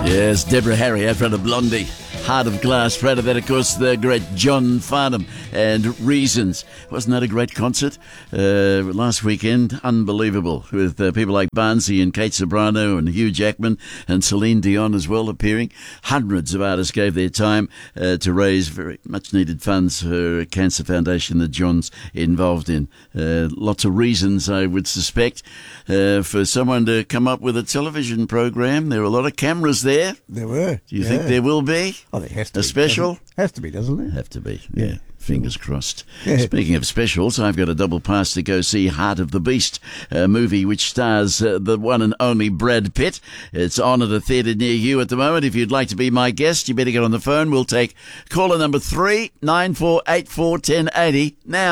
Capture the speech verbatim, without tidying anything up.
Yes, Deborah Harry out front of Blondie. Heart of Glass, front of that, of course, the great John Farnham and Reasons. Wasn't that a great concert? Uh, last weekend, unbelievable, with uh, people like Barnsey and Kate Sobrano and Hugh Jackman and Celine Dion as well appearing. Hundreds of artists gave their time uh, to raise very much needed funds for a cancer foundation that John's involved in. Uh, lots of reasons, I would suspect, uh, for someone to come up with a television program. There were a lot of cameras there. There were. Do you yeah. think there will be? Oh, there has to a be. special? Has to be, doesn't it? Have to be, yeah. yeah. Fingers crossed. Yeah. Speaking of specials, I've got a double pass to go see Heart of the Beast, a movie which stars uh, the one and only Brad Pitt. It's on at a theatre near you at the moment. If you'd like to be my guest, you better get on the phone. We'll take caller number three, nine four eight four, one zero eight zero now.